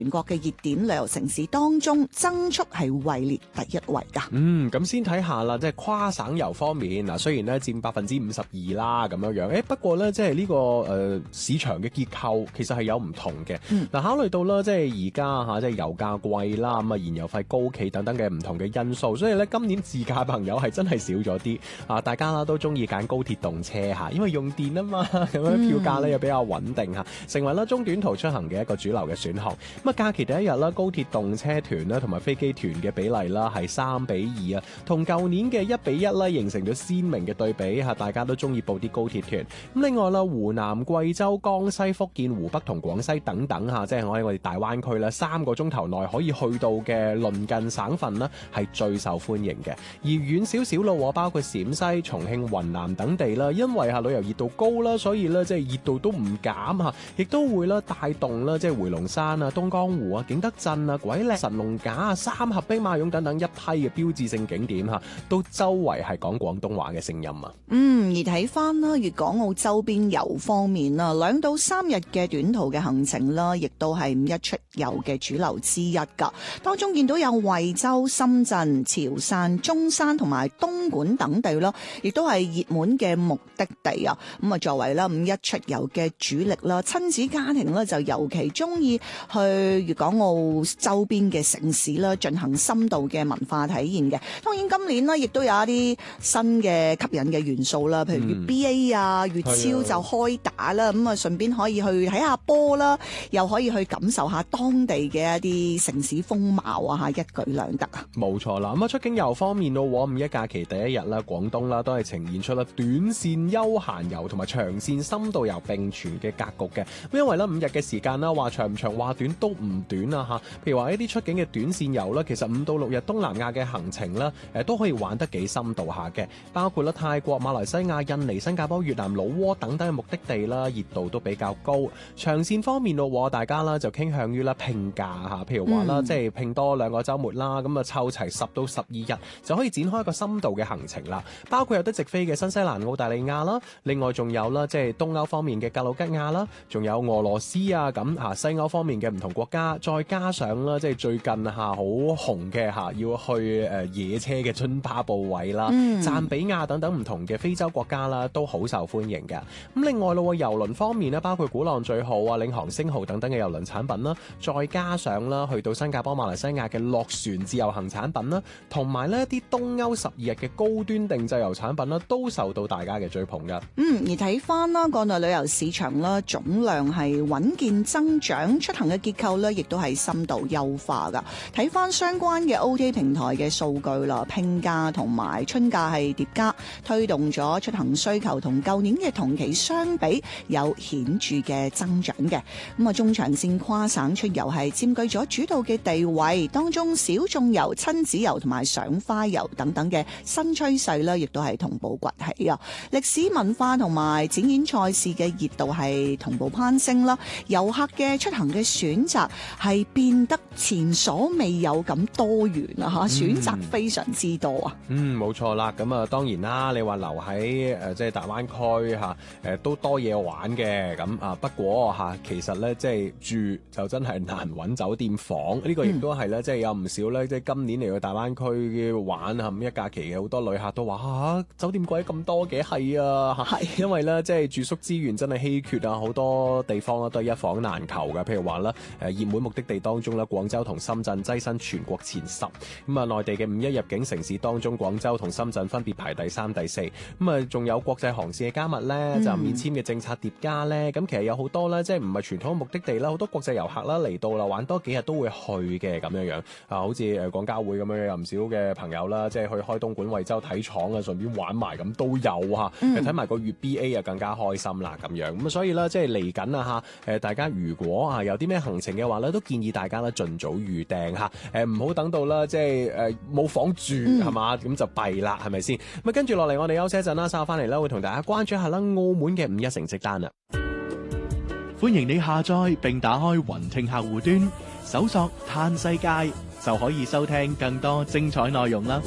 全國嘅熱點旅遊城市當中，增速係位列第一位㗎。 咁先睇下啦，即係跨省遊方面嗱，雖然咧佔52%啦咁樣樣，不過咧即係呢個市場嘅結構其實係有唔同嘅。嗱，考慮到啦，即係而家嚇即係油價貴啦，咁啊燃油費高企等等嘅唔同嘅因素，所以咧今年自駕朋友係真係少咗啲啊！大家啦都中意揀高鐵動車嚇，因為用電啊嘛，咁樣票價咧又比較穩定嚇，成為啦中短途出行嘅一個主流嘅選項。咁啊假期第一日啦，高鐵動車團啦同埋飛機團嘅比例啦係3:2啊，同舊年嘅1:1啦形成咗鮮明嘅對比嚇，大家都中意報啲高鐵團。咁另外啦，湖南、貴州、江西、福建、湖北同廣西等等嚇，即係我哋大灣區啦，3個鐘頭內可以去到嘅鄰近省份啦，係最受歡迎嘅。而遠少少咯，包括陝西、重慶、雲南等地啦，因為旅遊熱度高啦，所以咧即係熱度都唔減嚇，亦都會啦帶動啦即係回龍山啊、東江湖啊、景德鎮啊、鬼嶺、神農架啊、三峽兵馬俑等等一批嘅標誌性景點嚇，都周圍係講廣東話嘅聲音啊。 而睇翻啦，粵港澳周邊遊方面啦，2到3日嘅短途嘅行程啦，亦都係5一出遊嘅主流之一㗎。當中見到有惠州、深圳、潮汕、中山同埋東莞等地啦，亦都係熱門嘅目的地啊。咁啊，作為啦5一出遊嘅主力啦，親子家庭咧就尤其中意去粵港澳周邊嘅城市啦，進行深度嘅文化體驗嘅。當然今年呢，亦都有一啲新嘅吸引嘅元素啦，譬如粵 BA 啊、粵超就開打啦，咁啊順便可以去睇下波啦，又可以去感受下當地嘅一啲城市風貌啊，一舉兩得啊！ 冇錯啦，咁啊出境遊方面咯，5一假期第一日啦，廣東啦都係呈現出啦短線休閒遊同埋長線深度遊並存嘅格局嘅。因為咧5日嘅時間啦，話長唔長話短都唔短啊嚇。譬如話一啲出境嘅短線遊啦，其實5到6日東南亞嘅行程啦，都可以玩得幾深度下嘅，包括啦泰國、馬來西亞、印尼、新加坡、越南、老撾等等嘅目的地啦，熱度都比較高。長線方面咯，大家啦就傾向於啦拼假嚇，譬如話啦，即係拼多2個週末啦，咁啊湊齊10到12日就可以展開一個深度嘅行程啦。包括有得直飛嘅新西蘭、澳大利亞啦，另外仲有啦即係東歐方面嘅格魯吉亞啦，仲有俄羅斯啊咁嚇，西歐方面嘅唔同國家，再加上啦即係最近好紅嘅要去野車嘅津巴布韋啦、贊比亞等等唔同嘅非洲國家啦，都好受歡迎嘅。咁另外咯，郵輪方面咧，包括鼓浪嶼號啊、領航星號等等嘅郵輪產品啦，再加上啦去到新加坡、馬來西亞嘅落船自由行產品啦，同埋呢一啲東歐12日嘅高端定製遊產品啦，都受到大家嘅追捧噶。 而睇翻啦，國內旅遊市場啦，總量係穩健增長，出行嘅結構咧，亦都係深度優化噶。睇翻相關嘅 OTA 平台嘅數據啦，拼假同埋春假係疊加，推動咗出行需求同舊年嘅同期相比有顯著嘅增長嘅。咁啊，中長線跨省出遊係佔據咗主導嘅地位，當中小眾遊、親子遊同埋賞花遊等等嘅新趨勢咧，亦都係同步崛起啊！歷史文化同埋展演賽事嘅熱度係同步攀升啦，遊客嘅出行嘅選擇係變得前所未有咁多元啊！選擇非常之多啊！ 冇錯啦，咁啊當然啦，你話留喺即係大灣區都多嘢玩嘅，咁啊不過其實咧即係住就真係難揾酒店房，呢個亦都係咧即係有唔少咧即係今年嚟到大灣區玩5一假期嘅好多旅客都話酒店貴咁多嘅，係啊，因為咧即係住宿資源真係稀缺啊，好多地方都係一房難求嘅。譬如話咧熱門目的地當中咧，廣州同深圳躋身全國前10，咁啊內地嘅5一入境城市當中，廣州同深圳分別排第3、第4，咁啊仲有國際航線嘅加密咧，就免簽嘅政策疊加咧，咁其實有好多咧即係唔係傳統目的地啦，好多國際遊客啦嚟到啦玩多幾日都會去嘅咁樣樣啊，好似廣交會咁樣有唔少嘅朋友啦，即係去開東莞、惠州睇廠啊，順便玩埋咁都有嚇，睇埋個粵 BA 啊更加開心啦咁樣，咁所以咧即係嚟緊啊嚇大家如果有啲咩行程嘅話咧，都建議大家咧盡早預訂嚇，唔好等到啦即係冇房住係嘛，咁就弊啦係咪先？咁跟住落嚟我哋休息一陣啦，稍後翻嚟啦會同大家關注一下啦澳門嘅5一成績單啊！ 歡迎你下載並打開雲聽客戶端，搜索嘆世界就可以收聽更多精彩內容啦。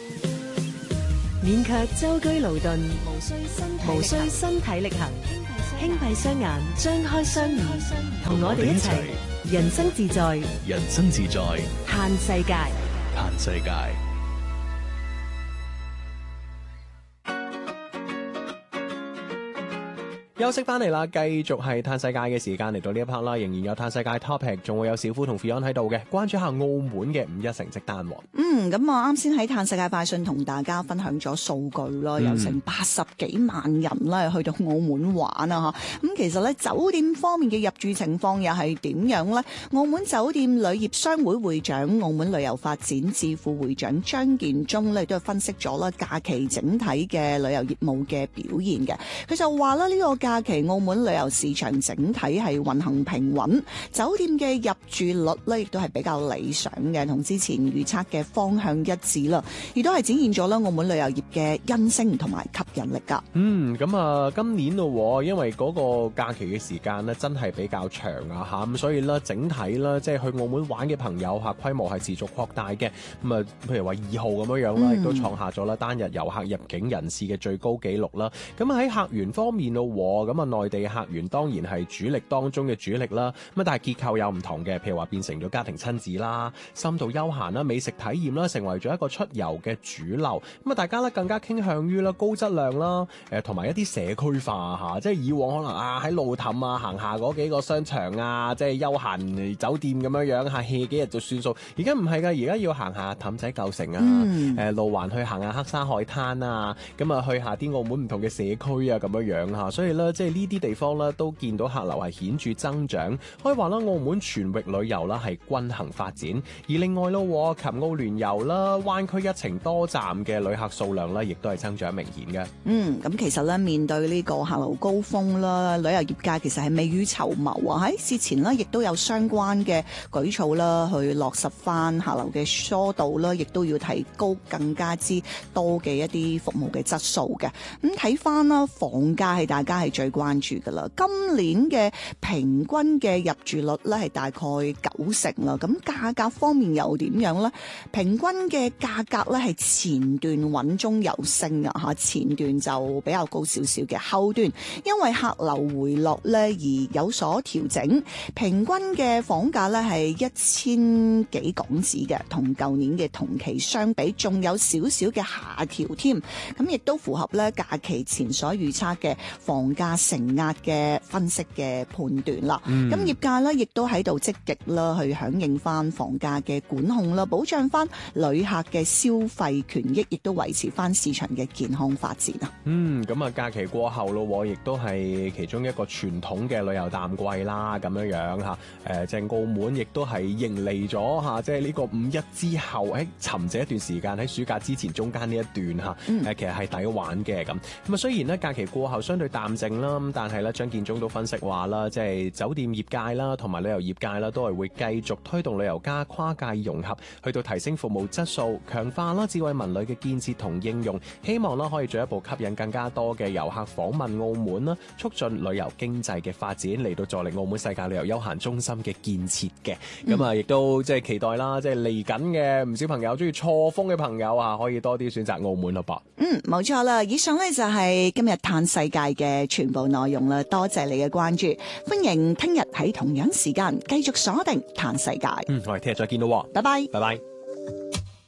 勉強舟車勞頓，無需身體力行， 輕閉雙眼，張開雙耳，同我哋一齊人生自在， 人生自在， 嘆世界。 嘆世界。 休息翻嚟啦，繼續係嘆世界嘅時間，嚟到呢一 part 啦，仍然有嘆世界 topic， 仲會有小夫同 Fion 喺度嘅，關注下澳門嘅5·1成績單。 咁啊，啱先喺嘆世界快訊同大家分享咗數據啦，有成80幾萬人咧去到澳門玩啊嚇。咁其實咧酒店方面嘅入住情況又係點樣呢？澳門酒店旅業商會會長、澳門旅遊發展智庫會長張建宗咧都係分析咗啦假期整體嘅旅遊業務嘅表現嘅。佢就話啦，呢個假期澳門旅遊市場整體係運行平穩，酒店嘅入住率咧亦都係比較理想嘅，同之前預測嘅方向一致啦，亦都係展現咗啦澳門旅遊業嘅韌性同埋吸引力噶。 咁啊，今年咯，因為嗰個假期嘅時間咧真係比較長啊嚇，咁所以咧整體咧即係去澳門玩嘅朋友嚇規模係持續擴大嘅。咁啊，譬如話2號咁樣啦，亦都創下咗啦單日遊客入境人次嘅最高紀錄啦。咁喺客源方面咯，咁啊內地客源當然係主力當中嘅主力啦。咁啊，但係結構有唔同嘅，譬如話變成咗家庭親子啦、深度休閒啦、美食體驗啦，成為咗一個出遊嘅主流。咁啊，大家咧更加傾向於啦高質量啦，同埋一啲社區化嚇，即係以往可能喺路氹啊行下嗰幾個商場啊，即係休閒酒店咁樣嚇 hea 幾日就算數。而家唔係㗎，而家要行下氹仔舊城啊，路環去行下黑沙海灘啊，咁啊去下啲澳門唔同嘅社區啊咁樣嚇。所以咧，即係呢啲地方咧都見到客流係顯著增長，可以話啦，澳門全域旅遊啦係均衡發展。而另外咯，琴澳聯遊啦，灣區一程多站嘅旅客數量咧，亦都係增長明顯嘅。 咁其實咧面對呢個客流高峰啦，旅遊業界其實係未雨綢繆啊！喺事前呢，亦都有相關嘅舉措啦，去落實翻客流嘅疏導啦，亦都要提高更加之多嘅一啲服務嘅質素嘅。咁睇翻啦，房價係大家係最關注噶啦。今年嘅平均嘅入住率咧係大概90%啦。咁價格方面又點樣呢？平均嘅價格咧係前段穩中有升啊嚇，前段就比較高少少嘅，後段因為客流回落咧而有所調整。平均嘅房價咧係1000幾港紙嘅，同舊年嘅同期相比，仲有少少嘅下調添。咁亦都符合咧假期前所預測嘅房價承壓嘅分析嘅判斷啦。咁業界咧亦都喺度積極啦去響應翻房價嘅管控啦，保障翻旅客嘅消費權益，亦都維持翻市場嘅健康發展啊。 咁啊假期過後咯，亦都係其中一個傳統嘅旅遊淡季啦，咁樣嚇。即係澳門亦都係迎嚟咗嚇，即係呢個5·1之後，喺沉寂一段時間，喺暑假之前中間呢一段嚇，其實係抵玩嘅咁。咁啊雖然咧假期過後相對淡靜啦，咁但係咧張建宗都分析話啦，即係酒店業界啦同埋旅遊業界啦，都係會繼續推動旅遊加跨界融合，去到提升服務質素，強化啦智慧文旅嘅建設同應用，希望啦可以進一步吸引更加多嘅遊客訪問澳門啦，促進旅遊經濟嘅發展，嚟到助力澳門世界旅遊休閒中心嘅建設嘅。咁啊亦都即係期待啦，即係嚟緊嘅唔少朋友中意錯峰嘅朋友啊，可以多啲選擇澳門咯噃。 冇錯啦，以上呢就係今日嘆世界嘅全部內容啦，多謝你嘅關注，歡迎聽日喺同樣時間繼續鎖定嘆世界。 我哋聽日再見咯， 拜拜。 拜拜。